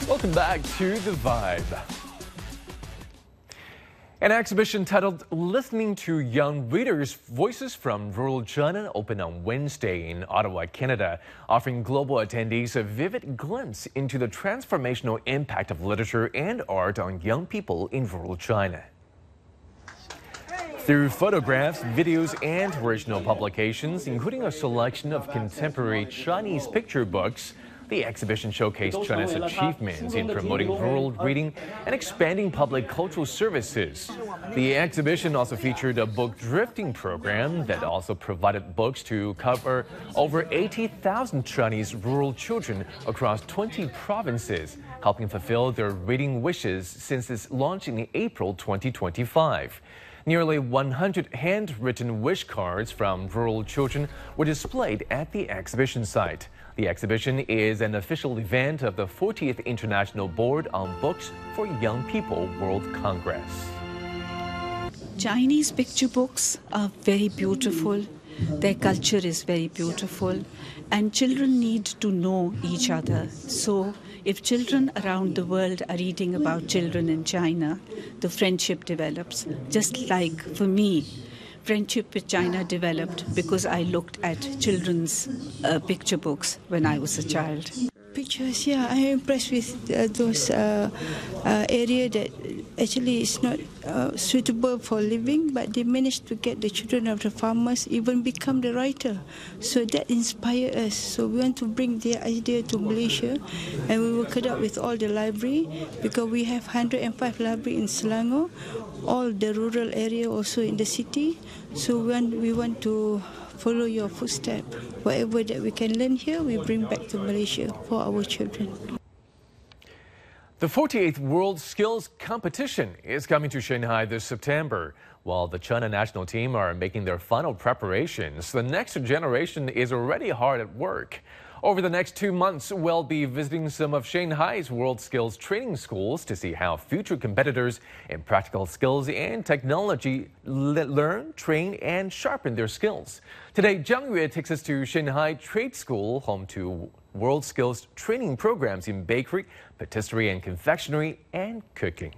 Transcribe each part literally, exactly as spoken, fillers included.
Welcome back to The Vibe. An exhibition titled Listening to Young Readers' Voices from Rural China opened on Wednesday in Ottawa, Canada, offering global attendees a vivid glimpse into the transformational impact of literature and art on young people in rural China. Through photographs, videos, and original publications, including a selection of contemporary Chinese picture books, the exhibition showcased China's achievements in promoting rural reading and expanding public cultural services. The exhibition also featured a book drifting program that also provided books to cover over eighty thousand Chinese rural children across twenty provinces, helping fulfill their reading wishes since its launch in April twenty twenty-five. Nearly one hundred handwritten wish cards from rural children were displayed at the exhibition site. The exhibition is an official event of the fortieth International Board on Books for Young People World Congress. Chinese picture books are very beautiful. Their culture is very beautiful, and children need to know each other. So if children around the world are reading about children in China, the friendship develops. Just like for me, friendship with China developed because I looked at children's uh, picture books when I was a child. Pictures, yeah, I'm impressed with uh, those uh, uh, area that actually is not uh, suitable for living, but they managed to get the children of the farmers even become the writer. So that inspired us. So we want to bring their idea to Malaysia, and we worked out with all the library, because we have one hundred five library in Selangor, all the rural area also in the city. So when we want to follow your footsteps. Whatever that we can learn here, we bring back to Malaysia for our children. The forty-eighth World Skills Competition is coming to Shanghai this September. While the China national team are making their final preparations, the next generation is already hard at work. Over the next two months, we'll be visiting some of Shanghai's World Skills training schools to see how future competitors in practical skills and technology learn, train, and sharpen their skills. Today, Zhang Yue takes us to Shanghai Trade School, home to World Skills training programs in bakery, patisserie and confectionery, and cooking.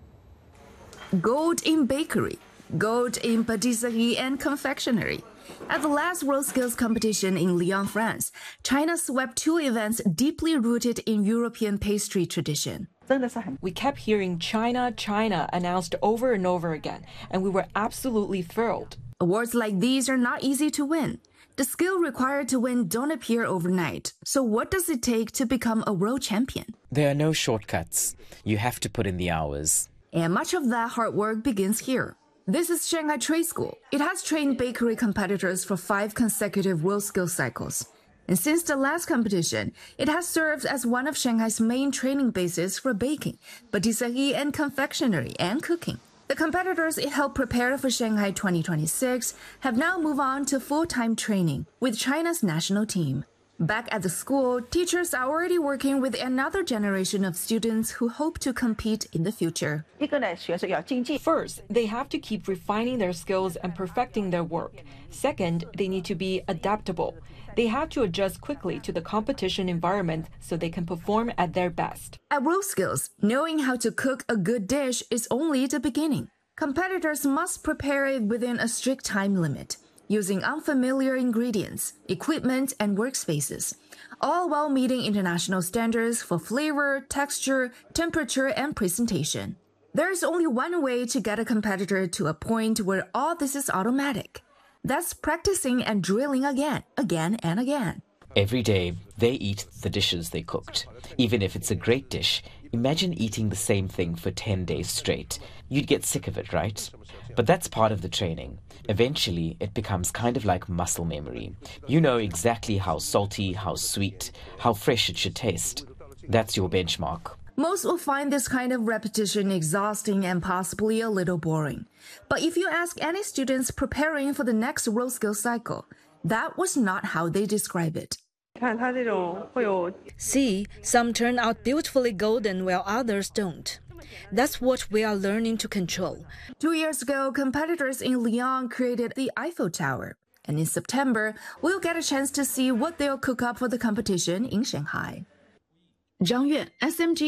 Gold in bakery, gold in patisserie and confectionery. At the last World Skills competition in Lyon, France, China swept two events deeply rooted in European pastry tradition. We kept hearing China, China announced over and over again, and we were absolutely thrilled. Awards like these are not easy to win. The skill required to win don't appear overnight. So what does it take to become a world champion? There are no shortcuts. You have to put in the hours. And much of that hard work begins here. This is Shanghai Trade School. It has trained bakery competitors for five consecutive World Skills cycles. And since the last competition, it has served as one of Shanghai's main training bases for baking, patisserie and confectionery, and cooking. The competitors it helped prepare for Shanghai twenty twenty-six have now moved on to full-time training with China's national team. Back at the school, teachers are already working with another generation of students who hope to compete in the future. First, they have to keep refining their skills and perfecting their work. Second, they need to be adaptable. They have to adjust quickly to the competition environment so they can perform at their best. At World Skills, knowing how to cook a good dish is only the beginning. Competitors must prepare it within a strict time limit, using unfamiliar ingredients, equipment, and workspaces, all while meeting international standards for flavor, texture, temperature, and presentation. There is only one way to get a competitor to a point where all this is automatic. That's practicing and drilling again, again, and again. Every day, they eat the dishes they cooked. Even if it's a great dish, imagine eating the same thing for ten days straight. You'd get sick of it, right? But that's part of the training. Eventually, it becomes kind of like muscle memory. You know exactly how salty, how sweet, how fresh it should taste. That's your benchmark. Most will find this kind of repetition exhausting and possibly a little boring. But if you ask any students preparing for the next World Skills cycle, that was not how they describe it. See, some turn out beautifully golden while others don't. That's what we are learning to control. Two years ago, competitors in Lyon created the Eiffel Tower. And in September, we'll get a chance to see what they'll cook up for the competition in Shanghai. Zhang Yue, S M G